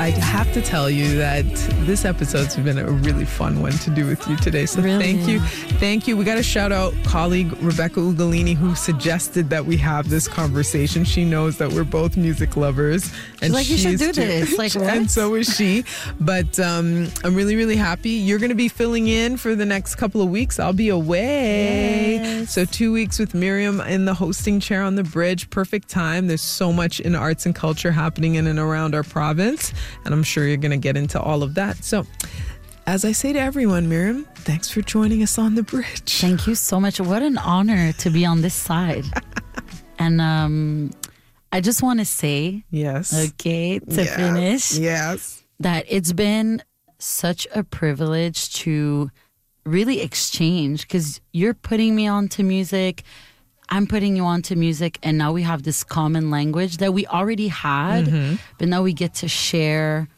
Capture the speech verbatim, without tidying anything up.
I have to tell you that this episode's been a really fun one to do with you today. So Really? thank you. Thank you. We got to shout out colleague Rebecca Ugolini, who suggested that we have this conversation. She knows that we're both music lovers. And She's like, you should is do too. this. Like, what? And so is she. But um, I'm really, really happy. You're going to be filling in for the next couple of weeks. I'll be away. Yes. So two weeks with Miriam in the hosting chair on the bridge. Perfect time. There's so much in arts and culture happening in and around our province. And I'm sure you're going to get into all of that. So as I say to everyone, Miriam, thanks for joining us on the bridge. Thank you so much. What an honor to be on this side. And um, I just want to say, Yes. okay, to Yes. finish, Yes. that it's been such a privilege to really exchange, because you're putting me onto music, I'm putting you onto music, and now we have this common language that we already had, Mm-hmm. but now we get to share